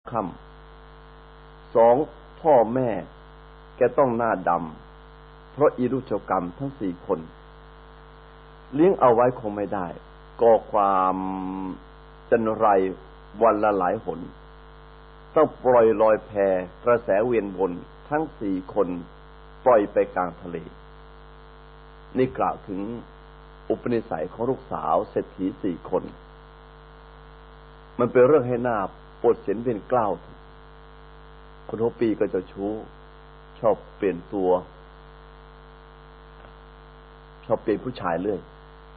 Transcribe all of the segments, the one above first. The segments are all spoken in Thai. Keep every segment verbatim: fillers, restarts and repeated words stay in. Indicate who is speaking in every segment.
Speaker 1: ค่ำสองพ่อแม่แกต้องหน้าดำเพราะอิรุชกรรมทั้งสี่คนเลี้ยงเอาไว้คงไม่ได้ก่อความจันไรวันละหลายหนต้องปล่อยลอยแพกระแสเวียนวนทั้งสี่คนปล่อยไปกลางทะเลนี่กล่าวถึงอุปนิสัยของลูกสาวเศรษฐีสี่คนมันเป็นเรื่องให้หน้าปวดเสียนเป็นเกล้าคนหัวปีก็เจ้าชู้ชอบเปลี่ยนตัวชอบเปลี่ยนผู้ชายเรื่อย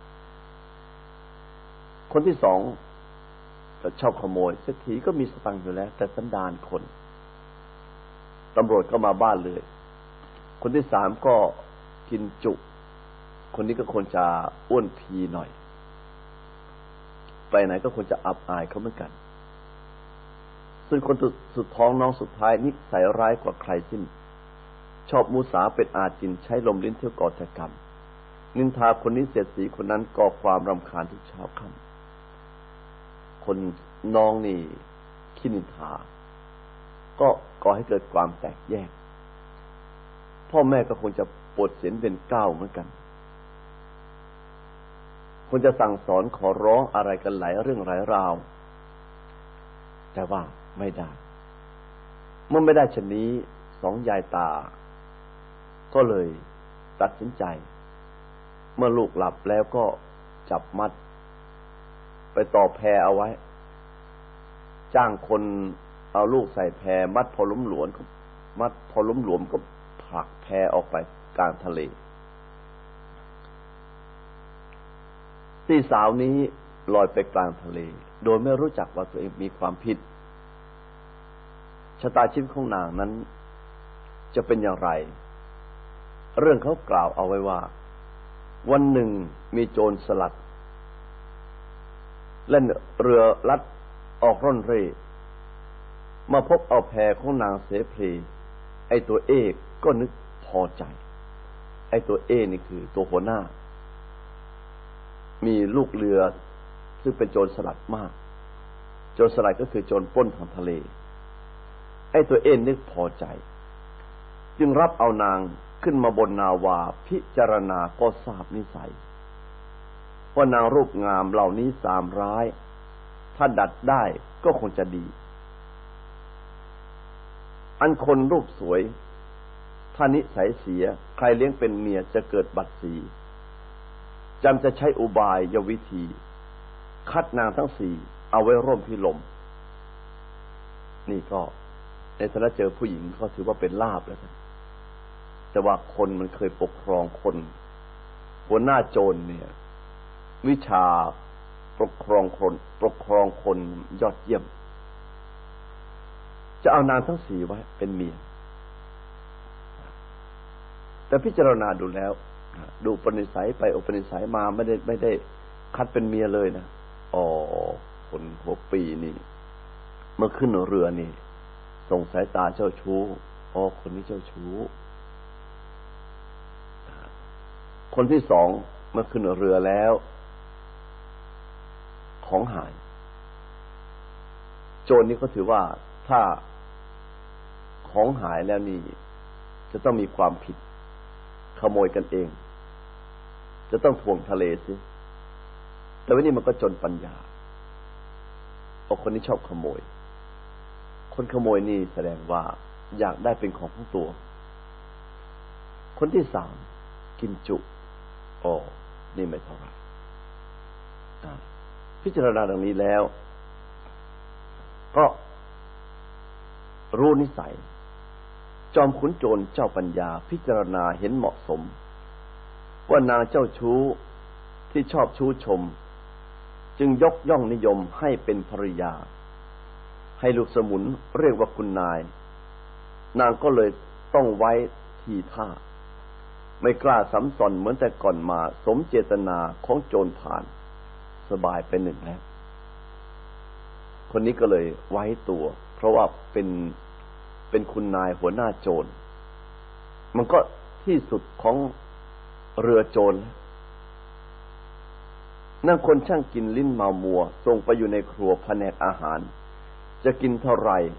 Speaker 1: คนที่สองก็ชอบขโมยเศรษฐีก็มีสตังค์อยู่แล้วแต่สันดานคนตำรวจก็มาบ้านเลยคนที่สามก็กินจุคนนี้ก็ควรจะอ้วนพีหน่อยไปไหนก็ควรจะอับอายเขาเหมือนกันซึ่งคนสุดท้องน้องสุดท้ายนิสัยร้ายกว่าใครสิ้นชอบมุสาเป็นอาจินใช้ลมลิ้นเที่ยวก่อแต่กรรมนินทาคนนี้เสียดสีคนนั้นก่อความรำคาญทุกเช้าค่ำคนน้องนี่ขี้นินทาก็ก่อให้เกิดความแตกแยกพ่อแม่ก็คงจะปวดเสียนเป็นเกล้าเหมือนกันควรจะสั่งสอนขอร้องอะไรกันหลายเรื่องหลายราวแต่ว่าไม่ได้เมื่อไม่ได้เช่นนี้สองยายตาก็เลยตัดสินใจเมื่อลูกหลับแล้วก็จับมัดไปต่อแพเอาไว้จ้างคนเอาลูกใส่แพมัดพอล้มหลวมมัดพอล้มหลวมก็ผลักแพออกไปกลางทะเลพี่สาวนี้ลอยไปกลางทะเลโดยไม่รู้จักว่าตัวเองมีความผิดชะตาชีวิตของนางนั้นจะเป็นอย่างไรเรื่องเขากล่าวเอาไว้ว่าวันหนึ่งมีโจรสลัดเล่นเรือลัดออกร่อนเร่มาพบเอาแพของนางเสเพลีไอ้ตัวเอกก็นึกพอใจไอ้ตัวเอนี่คือตัวหัวหน้ามีลูกเรือซึ่งเป็นโจรสลัดมากโจรสลัดก็คือโจรปล้นทางทะเลไอ้ตัวเอ็นนึกพอใจจึงรับเอานางขึ้นมาบนนาวาพิจารณาก็ทราบนิสัยว่านางรูปงามเหล่านี้สามร้ายถ้าดัดได้ก็คงจะดีอันคนรูปสวยถ้านิสัยเสียใครเลี้ยงเป็นเมียจะเกิดบัตรสีจำจะใช้อุบายยวิธีคัดนางทั้งสี่เอาไว้ร่วมพิลมนี่ก็ในฐานะเจอผู้หญิงก็ถือว่าเป็นลาภแล้วครับแต่ว่าคนมันเคยปกครองคนหัวหน้าโจรเนี่ยวิชาปกครองคนปกครองคนยอดเยี่ยมจะเอานางทั้งสี่ไว้เป็นเมียแต่พิจารณาดูแล้วดูปณิสัยไปอุปนิสัยมาไม่ได้ไม่ได้คัดเป็นเมียเลยนะอ๋อคนหัวปีนี่เมื่อขึ้นเรือนี่ส่งสายตาเจ้าชู้อ๋อคนนี้เจ้าชู้คนที่สองเมื่อขึ้นเรือแล้วของหายโจรนี่ก็ถือว่าถ้าของหายแล้วนี่จะต้องมีความผิดขโมยกันเองจะต้องทวงทะเลสิแต่วันนี้มันก็จนปัญญาเอาคนนี้ชอบขโมยคนขโมยนี่แสดงว่าอยากได้เป็นของของตัวคนที่สามกินจุอ๋อนี่ไม่เท่าไหร่พิจารณาดังนี้แล้วก็รู้นิสัยจอมขุนโจรเจ้าปัญญาพิจารณาเห็นเหมาะสมว่านางเจ้าชู้ที่ชอบชู้ชมจึงยกย่องนิยมให้เป็นภริยาให้ลูกสมุนเรียกว่าคุณนายนางก็เลยต้องไว้ทีท่าไม่กล้าสัมสอนเหมือนแต่ก่อนมาสมเจตนาของโจรผ่านสบายเป็นหนึ่งแล้วคนนี้ก็เลยไว้ตัวเพราะว่าเป็นเป็นคุณนายหัวหน้าโจรมันก็ที่สุดของเรือโจรนั่งคนช่างกินลิ้นเมามัวส่งไปอยู่ในครัวแผนกอาหารจะกินเท่าไร